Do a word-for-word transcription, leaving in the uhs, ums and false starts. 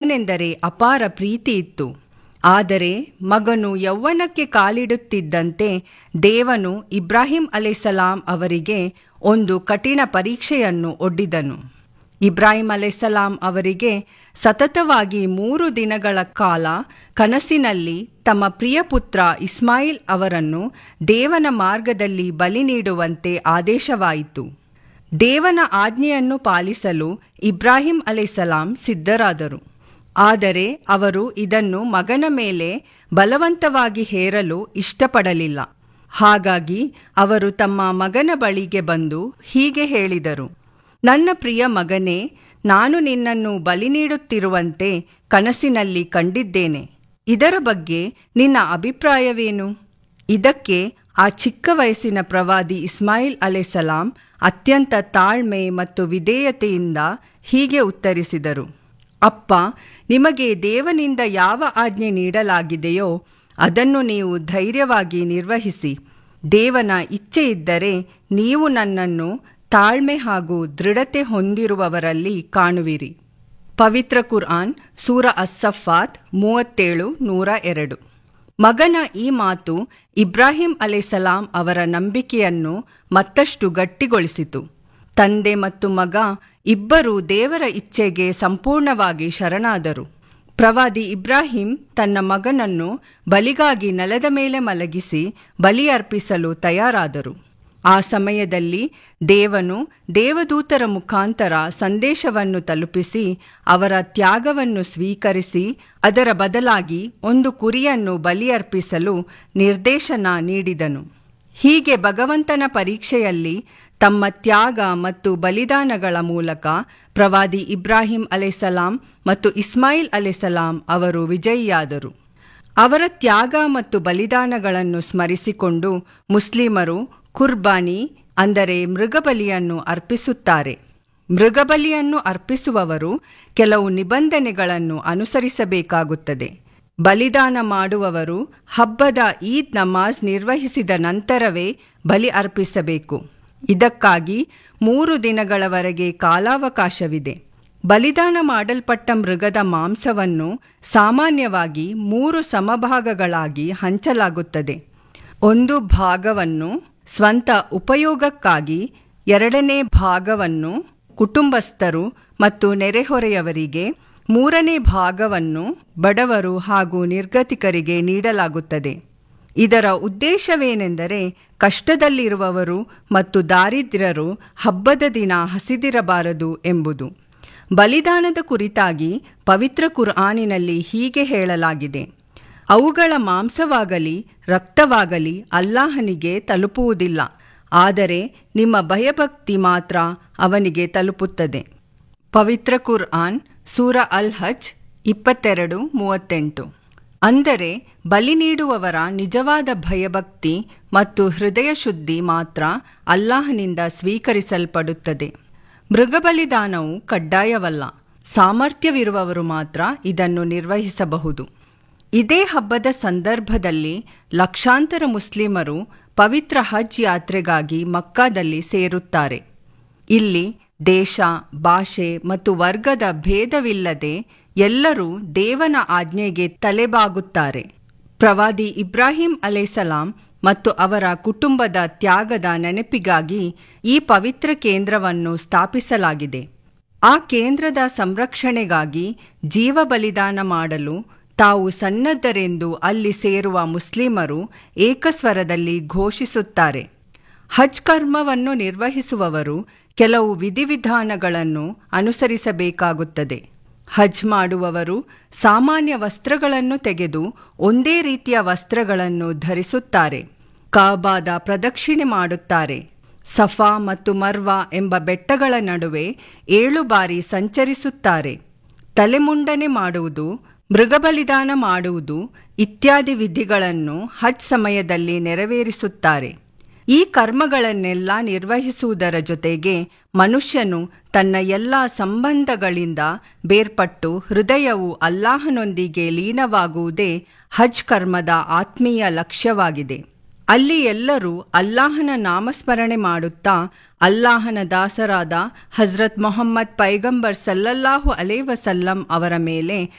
ಮಗನೆಂದರೆ ಅಪಾರ ಪ್ರೀತಿ ಇತ್ತು. ಆದರೆ ಮಗನು ಯೌವನಕ್ಕೆ ಕಾಲಿಡುತ್ತಿದ್ದಂತೆ ದೇವನು ಇಬ್ರಾಹಿಂ ಅಲೈಸಲಾಂ ಅವರಿಗೆ ಒಂದು ಕಠಿಣ ಪರೀಕ್ಷೆಯನ್ನು ಒಡ್ಡಿದನು. ಇಬ್ರಾಹಿಂ ಅಲೈಸಲಾಂ ಅವರಿಗೆ ಸತತವಾಗಿ ಮೂರು ದಿನಗಳ ಕಾಲ ಕನಸಿನಲ್ಲಿ ತಮ್ಮ ಪ್ರಿಯ ಪುತ್ರ ಇಸ್ಮಾಯಿಲ್ ಅವರನ್ನು ದೇವನ ಮಾರ್ಗದಲ್ಲಿ ಬಲಿ ನೀಡುವಂತೆ ಆದೇಶವಾಯಿತು. ದೇವನ ಆಜ್ಞೆಯನ್ನು ಪಾಲಿಸಲು ಇಬ್ರಾಹಿಂ ಅಲೈಸಲಾಂ ಸಿದ್ಧರಾದರು. ಆದರೆ ಅವರು ಇದನ್ನು ಮಗನ ಮೇಲೆ ಬಲವಂತವಾಗಿ ಹೇರಲು ಇಷ್ಟಪಡಲಿಲ್ಲ. ಹಾಗಾಗಿ ಅವರು ತಮ್ಮ ಮಗನ ಬಳಿಗೆ ಬಂದು ಹೀಗೆ ಹೇಳಿದರು: ನನ್ನ ಪ್ರಿಯ ಮಗನೇ, ನಾನು ನಿನ್ನನ್ನು ಬಲಿ ನೀಡುತ್ತಿರುವಂತೆ ಕನಸಿನಲ್ಲಿ ಕಂಡಿದ್ದೇನೆ. ಇದರ ಬಗ್ಗೆ ನಿನ್ನ ಅಭಿಪ್ರಾಯವೇನು? ಇದಕ್ಕೆ ಆ ಚಿಕ್ಕ ವಯಸ್ಸಿನ ಪ್ರವಾದಿ ಇಸ್ಮಾಯಿಲ್ ಅಲೈಸಲಾಂ ಅತ್ಯಂತ ತಾಳ್ಮೆ ಮತ್ತು ವಿಧೇಯತೆಯಿಂದ ಹೀಗೆ ಉತ್ತರಿಸಿದರು: ಅಪ್ಪ, ನಿಮಗೆ ದೇವನಿಂದ ಯಾವ ಆಜ್ಞೆ ನೀಡಲಾಗಿದೆಯೋ ಅದನ್ನು ನೀವು ಧೈರ್ಯವಾಗಿ ನಿರ್ವಹಿಸಿ. ದೇವನ ಇಚ್ಛೆ ಇದ್ದರೆ ನೀವು ನನ್ನನ್ನು ತಾಳ್ಮೆ ಹಾಗೂ ದೃಢತೆ ಹೊಂದಿರುವವರಲ್ಲಿ ಕಾಣುವಿರಿ. ಪವಿತ್ರ ಕುರ್ಆನ್ ಸೂರ ಅಸ್-ಸಫಾತ್ ಮೂವತ್ತೇಳು ನೂರ ಎರಡು. ಮಗನ ಈ ಮಾತು ಇಬ್ರಾಹಿಂ ಅಲೈಸಲಾಂ ಅವರ ನಂಬಿಕೆಯನ್ನು ಮತ್ತಷ್ಟು ಗಟ್ಟಿಗೊಳಿಸಿತು. ತಂದೆ ಮತ್ತು ಮಗ ಇಬ್ಬರೂ ದೇವರ ಇಚ್ಛೆಗೆ ಸಂಪೂರ್ಣವಾಗಿ ಶರಣಾದರು. ಪ್ರವಾದಿ ಇಬ್ರಾಹಿಂ ತನ್ನ ಮಗನನ್ನು ಬಲಿಗಾಗಿ ನೆಲದ ಮೇಲೆ ಮಲಗಿಸಿ ಬಲಿ ಅರ್ಪಿಸಲು ತಯಾರಾದರು. ಆ ಸಮಯದಲ್ಲಿ ದೇವನು ದೇವದೂತರ ಮುಖಾಂತರ ಸಂದೇಶವನ್ನು ತಲುಪಿಸಿ ಅವರ ತ್ಯಾಗವನ್ನು ಸ್ವೀಕರಿಸಿ ಅದರ ಬದಲಾಗಿ ಒಂದು ಕುರಿಯನ್ನು ಬಲಿಯರ್ಪಿಸಲು ನಿರ್ದೇಶನ ನೀಡಿದನು. ಹೀಗೆ ಭಗವಂತನ ಪರೀಕ್ಷೆಯಲ್ಲಿ ತಮ್ಮ ತ್ಯಾಗ ಮತ್ತು ಬಲಿದಾನಗಳ ಮೂಲಕ ಪ್ರವಾದಿ ಇಬ್ರಾಹಿಂ ಅಲೈಸಲಾಂ ಮತ್ತು ಇಸ್ಮಾಯಿಲ್ ಅಲೈಸಲಾಂ ಅವರು ವಿಜಯಿಯಾದರು. ಅವರ ತ್ಯಾಗ ಮತ್ತು ಬಲಿದಾನಗಳನ್ನು ಸ್ಮರಿಸಿಕೊಂಡು ಮುಸ್ಲಿಮರು ಕುರ್ಬಾನಿ ಅಂದರೆ ಮೃಗಬಲಿಯನ್ನು ಅರ್ಪಿಸುತ್ತಾರೆ. ಮೃಗಬಲಿಯನ್ನು ಅರ್ಪಿಸುವವರು ಕೆಲವು ನಿಬಂಧನೆಗಳನ್ನು ಅನುಸರಿಸಬೇಕಾಗುತ್ತದೆ. ಬಲಿದಾನ ಮಾಡುವವರು ಹಬ್ಬದ ಈದ್ ನಮಾಜ್ ನಿರ್ವಹಿಸಿದ ನಂತರವೇ ಬಲಿ ಅರ್ಪಿಸಬೇಕು. ಇದಕ್ಕಾಗಿ ಮೂರು ದಿನಗಳವರೆಗೆ ಕಾಲಾವಕಾಶವಿದೆ. ಬಲಿದಾನ ಮಾಡಲ್ಪಟ್ಟ ಮೃಗದ ಮಾಂಸವನ್ನು ಸಾಮಾನ್ಯವಾಗಿ ಮೂರು ಸಮಭಾಗಗಳಾಗಿ ಹಂಚಲಾಗುತ್ತದೆ. ಒಂದು ಭಾಗವನ್ನು ಸ್ವಂತ ಉಪಯೋಗಕ್ಕಾಗಿ, ಎರಡನೇ ಭಾಗವನ್ನು ಕುಟುಂಬಸ್ಥರು ಮತ್ತು ನೆರೆಹೊರೆಯವರಿಗೆ, ಮೂರನೇ ಭಾಗವನ್ನು ಬಡವರು ಹಾಗೂ ನಿರ್ಗತಿಕರಿಗೆ ನೀಡಲಾಗುತ್ತದೆ. ಇದರ ಉದ್ದೇಶವೇನೆಂದರೆ ಕಷ್ಟದಲ್ಲಿರುವವರು ಮತ್ತು ದಾರಿದ್ರ್ಯರು ಹಬ್ಬದ ದಿನ ಹಸಿದಿರಬಾರದು ಎಂಬುದು. ಬಲಿದಾನದ ಕುರಿತಾಗಿ ಪವಿತ್ರ ಕುರ್ಆನಿನಲ್ಲಿ ಹೀಗೆ ಹೇಳಲಾಗಿದೆ: ಅವುಗಳ ಮಾಂಸವಾಗಲಿ ರಕ್ತವಾಗಲಿ ಅಲ್ಲಾಹನಿಗೆ ತಲುಪುವುದಿಲ್ಲ, ಆದರೆ ನಿಮ್ಮ ಭಯಭಕ್ತಿ ಮಾತ್ರ ಅವನಿಗೆ ತಲುಪುತ್ತದೆ. ಪವಿತ್ರ ಕುರ್ಆನ್ ಸೂರ ಅಲ್ ಹಜ್ ಇಪ್ಪತ್ತೆರಡು ಮೂವತ್ತೆಂಟು. ಅಂದರೆ ಬಲಿ ನೀಡುವವರ ನಿಜವಾದ ಭಯಭಕ್ತಿ ಮತ್ತು ಹೃದಯ ಶುದ್ಧಿ ಮಾತ್ರ ಅಲ್ಲಾಹನಿಂದ ಸ್ವೀಕರಿಸಲ್ಪಡುತ್ತದೆ. ಮೃಗಬಲಿದಾನವು ಕಡ್ಡಾಯವಲ್ಲ, ಸಾಮರ್ಥ್ಯವಿರುವವರು ಮಾತ್ರ ಇದನ್ನು ನಿರ್ವಹಿಸಬಹುದು. ಇದೇ ಹಬ್ಬದ ಸಂದರ್ಭದಲ್ಲಿ ಲಕ್ಷಾಂತರ ಮುಸ್ಲಿಮರು ಪವಿತ್ರ ಹಜ್ ಯಾತ್ರೆಗಾಗಿ ಮಕ್ಕಾದಲ್ಲಿ ಸೇರುತ್ತಾರೆ. ಇಲ್ಲಿ ದೇಶ, ಭಾಷೆ ಮತ್ತು ವರ್ಗದ ಭೇದವಿಲ್ಲದೆ ಎಲ್ಲರೂ ದೇವನ ಆಜ್ಞೆಗೆ ತಲೆಬಾಗುತ್ತಾರೆ. ಪ್ರವಾದಿ ಇಬ್ರಾಹಿಂ ಅಲೈಸಲಾಂ ಮತ್ತು ಅವರ ಕುಟುಂಬದ ತ್ಯಾಗದ ನೆನಪಿಗಾಗಿ ಈ ಪವಿತ್ರ ಕೇಂದ್ರವನ್ನು ಸ್ಥಾಪಿಸಲಾಗಿದೆ. ಆ ಕೇಂದ್ರದ ಸಂರಕ್ಷಣೆಗಾಗಿ ಜೀವ ಬಲಿದಾನ ಮಾಡಲು ತಾವು ಸನ್ನದ್ಧರೆಂದು ಅಲ್ಲಿ ಸೇರುವ ಮುಸ್ಲಿಮರು ಏಕಸ್ವರದಲ್ಲಿ ಘೋಷಿಸುತ್ತಾರೆ. ಹಜ್ ಕರ್ಮವನ್ನು ನಿರ್ವಹಿಸುವವರು ಕೆಲವು ವಿಧಿವಿಧಾನಗಳನ್ನು ಅನುಸರಿಸಬೇಕಾಗುತ್ತದೆ. ಹಜ್ ಮಾಡುವವರು ಸಾಮಾನ್ಯ ವಸ್ತ್ರಗಳನ್ನು ತೆಗೆದು ಒಂದೇ ರೀತಿಯ ವಸ್ತ್ರಗಳನ್ನು ಧರಿಸುತ್ತಾರೆ. ಕಾಬಾದ ಪ್ರದಕ್ಷಿಣೆ ಮಾಡುತ್ತಾರೆ. ಸಫಾ ಮತ್ತು ಮರ್ವಾ ಎಂಬ ಬೆಟ್ಟಗಳ ನಡುವೆ ಏಳು ಬಾರಿ ಸಂಚರಿಸುತ್ತಾರೆ. ತಲೆಮುಂಡನೆ ಮಾಡುವುದು, ಮೃಗಬಲಿದಾನ ಮಾಡುವುದು ಇತ್ಯಾದಿ ವಿಧಿಗಳನ್ನು ಹಜ್ ಸಮಯದಲ್ಲಿ ನೆರವೇರಿಸುತ್ತಾರೆ. ಈ ಕರ್ಮಗಳನ್ನೆಲ್ಲ ನಿರ್ವಹಿಸುವುದರ ಜೊತೆಗೆ ಮನುಷ್ಯನು ತನ್ನ ಎಲ್ಲ ಸಂಬಂಧಗಳಿಂದ ಬೇರ್ಪಟ್ಟು ಹೃದಯವು ಅಲ್ಲಾಹನೊಂದಿಗೆ ಲೀನವಾಗುವುದೇ ಹಜ್ ಕರ್ಮದ ಆತ್ಮೀಯ ಲಕ್ಷ್ಯವಾಗಿದೆ. ಅಲ್ಲಿ ಎಲ್ಲರೂ ಅಲ್ಲಾಹನ ನಾಮಸ್ಮರಣೆ ಮಾಡುತ್ತಾ ಅಲ್ಲಾಹನ ದಾಸರಾದ ಹಜರತ್ ಮೊಹಮ್ಮದ್ ಪೈಗಂಬರ್ ಸಲ್ಲಲ್ಲಾಹು ಅಲೈಹಿ ವಸಲ್ಲಂ ಅವರ ಮೇಲೆ